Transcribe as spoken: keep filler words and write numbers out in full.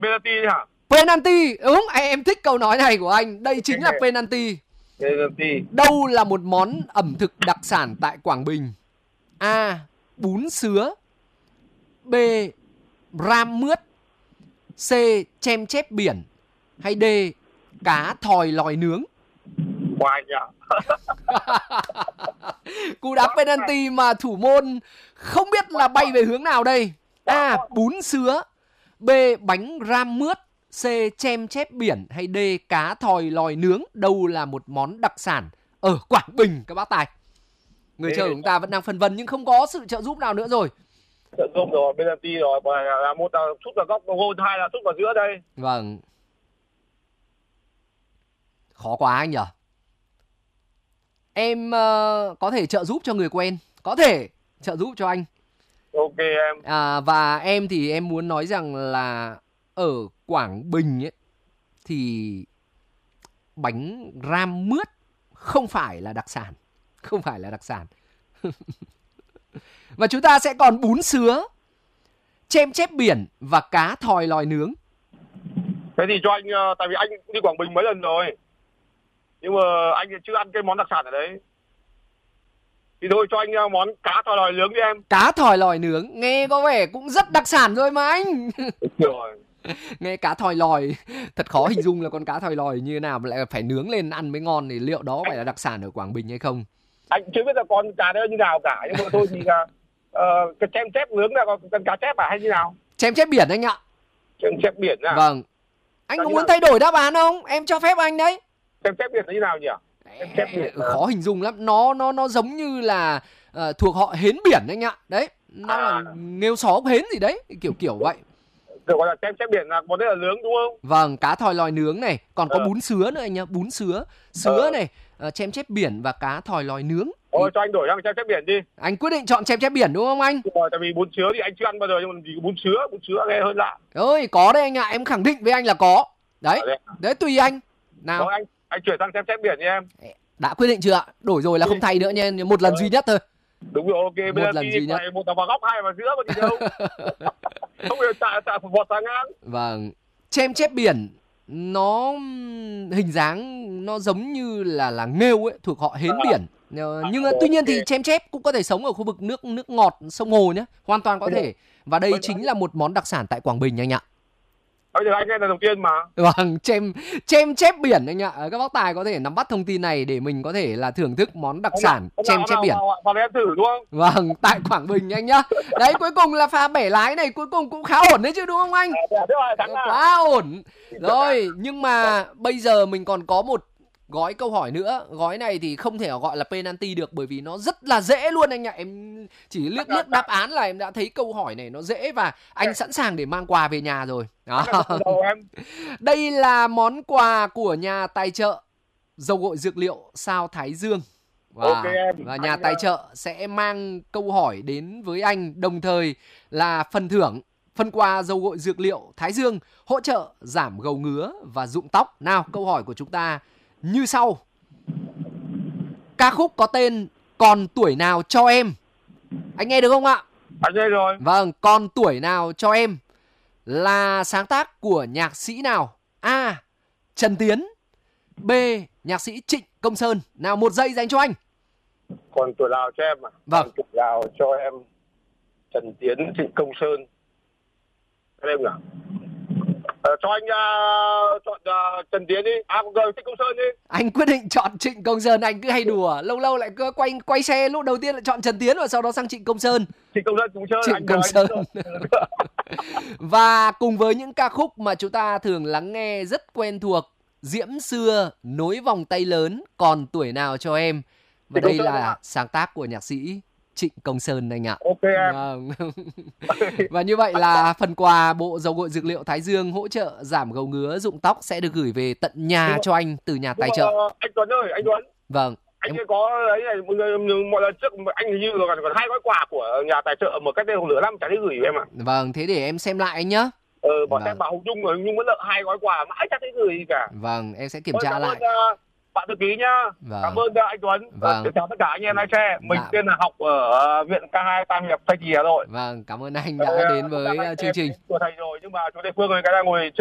Penalty hả? Penalty, đúng, em thích câu nói này của anh. Đây chính là penalty. Penalty. Đâu là một món ẩm thực đặc sản tại Quảng Bình? A. Bún sứa. B. Ram mướt. C. Chem chép biển. Hay D. Cá thòi lòi nướng. Hoài nhỉ. Cú đá penalty mà thủ môn không biết là bay về hướng nào đây. A. Bún sứa. B. Bánh ram mướt. C. Chem chép biển. Hay D. Cá thòi lòi nướng. Đâu là một món đặc sản ở Quảng Bình các bác tài? Người chơi của chúng ta vẫn đang phân vân nhưng không có sự trợ giúp nào nữa rồi. Trợ giúp rồi, penalty rồi, còn là một là sút vào góc gôn, hai là sút vào giữa đây. Vâng. Khó quá anh nhỉ. Em uh, có thể trợ giúp cho người quen, có thể trợ giúp cho anh. Ok em. À, và em thì em muốn nói rằng là ở Quảng Bình ấy thì bánh ram mướt không phải là đặc sản, không phải là đặc sản. Và chúng ta sẽ còn bún sứa, chem chép biển và cá thòi lòi nướng. Thế thì cho anh, tại vì anh đi Quảng Bình mấy lần rồi, nhưng mà anh chưa ăn cái món đặc sản ở đấy. Thì thôi cho anh món cá thòi lòi nướng đi em. Cá thòi lòi nướng nghe có vẻ cũng rất đặc sản rồi mà anh. Rồi. Nghe cá thòi lòi thật khó hình dung là con cá thòi lòi như thế nào mà lại phải nướng lên ăn mới ngon, thì liệu đó phải là đặc sản ở Quảng Bình hay không? Anh chưa biết là con cá đó như nào cả, nhưng mà thôi thì là uh, cái chem chép nướng là con cá chép à hay như nào? Chem chép biển anh ạ. Chem chép biển à? Vâng. Anh Sao có muốn thay đổi đáp án không? Em cho phép anh đấy. Chem chép biển là như nào nhỉ? Chem chép biển à? Khó hình dung lắm. Nó nó nó giống như là uh, thuộc họ hến biển anh ạ. Đấy, nó à. là nghêu só hến gì đấy, kiểu kiểu vậy. Kiểu gọi là chem chép biển là món đấy là nướng đúng không? Vâng, cá thòi lòi nướng này, còn có ờ. bún sứa nữa anh nhá, bún sứa, sứa ờ. này, uh, chem chép biển và cá thòi lòi nướng. Ôi thì... cho anh đổi sang chem chép biển đi. Anh quyết định chọn chem chép biển đúng không anh? Rồi, tại vì bún sứa thì anh chưa ăn bao giờ, nhưng mà vì bún sứa, bún sứa nghe hơi lạ. Ơi, có đấy anh ạ, em khẳng định với anh là có. Đấy, đấy, đấy tùy anh. Nào. Rồi anh, anh chuyển sang chem chép biển đi em. Đã quyết định chưa ạ? Đổi rồi là không thay nữa nha, một lần ờ. duy nhất thôi. Đúng rồi, ok. Một lần duy nhất. Một là vào góc, hai vào giữa có gì đâu. Không bao giờ tạ tạ vọt sang ngang. Vâng. Chem chép biển nó hình dáng nó giống như là là nghêu ấy, thuộc họ hến à. biển. Nhưng à, tuy nhiên okay. thì chem chép cũng có thể sống ở khu vực nước nước ngọt sông hồ nhé, hoàn toàn có thể. Và đây chính là một món đặc sản tại Quảng Bình anh ạ. Bây giờ anh nghe là đầu tiên mà. Vâng, chem chem chép biển anh ạ. Các bác tài có thể nắm bắt thông tin này để mình có thể là thưởng thức món đặc sản chem chép biển. Vào em thử đúng không? Vâng, tại Quảng Bình anh nhá. Đấy, cuối cùng là pha bẻ lái này cuối cùng cũng khá ổn đấy chứ đúng không anh? Quá ổn. Rồi, nhưng mà bây giờ mình còn có một gói câu hỏi nữa. Gói này thì không thể gọi là penalty được bởi vì nó rất là dễ luôn anh ạ. Em chỉ liếc liếc đáp án là em đã thấy câu hỏi này nó dễ và anh sẵn sàng để mang quà về nhà rồi. Đó. Đây là món quà của nhà tài trợ dầu gội dược liệu Sao Thái Dương. Và, okay, và nhà tài trợ sẽ mang câu hỏi đến với anh, đồng thời là phần thưởng, phần quà dầu gội dược liệu Thái Dương hỗ trợ giảm gầu ngứa và rụng tóc. Nào, câu hỏi của chúng ta như sau. Ca khúc có tên Còn tuổi nào cho em. Anh nghe được không ạ? Anh nghe rồi. Vâng, Còn tuổi nào cho em là sáng tác của nhạc sĩ nào? A. Trần Tiến. B. Nhạc sĩ Trịnh Công Sơn. Nào, một giây dành cho anh. Còn tuổi nào cho em à? Vâng. Còn tuổi nào cho em. Trần Tiến, Trịnh Công Sơn. Em ạ. Ờ, cho anh uh, chọn uh, Trần Tiến đi. À, rồi Trịnh Công Sơn đi. Anh quyết định chọn Trịnh Công Sơn. Anh cứ hay đùa. Lâu lâu lại cứ quay quay xe. Lúc đầu tiên lại chọn Trần Tiến và sau đó sang Trịnh Công Sơn. Trịnh Công Sơn, Công Sơn. Trịnh Công Sơn. Và cùng với những ca khúc mà chúng ta thường lắng nghe rất quen thuộc, Diễm Xưa, Nối Vòng Tay Lớn, Còn Tuổi Nào Cho Em. Và đây là sáng tác của nhạc sĩ Trịnh Công Sơn anh ạ. Ok em. Vâng. Và như vậy là phần quà bộ dầu gội dược liệu Thái Dương hỗ trợ giảm gầu ngứa rụng tóc sẽ được gửi về tận nhà cho anh từ nhà tài trợ. Anh Tuấn ơi, anh Tuấn. Vâng. Anh em... có ấy này, mọi lần trước anh hình như là còn hai gói quà của nhà tài trợ một cách đây nửa năm chả thấy gửi em ạ. Vâng, thế để em xem lại anh nhá. Ờ, bọn vâng. em bảo Hồng Nhung rồi, Hồng Nhung vẫn lợi hai gói quà mãi chắc thấy gửi gì cả. Vâng, em sẽ kiểm tra cảm lại. Ơn, uh, bạn thư ký nhá. Vâng. Cảm ơn anh Tuấn. Vâng. Chào tất cả anh em lái xe. Mình Dạ. tên là Học ở viện ca hai Tam Hiệp, Thanh Trì, Hà Nội. Vâng, cảm ơn anh đã đến với Anh chương em trình. của thầy rồi, nhưng mà chú Lê Phương ơi, cái đang ngồi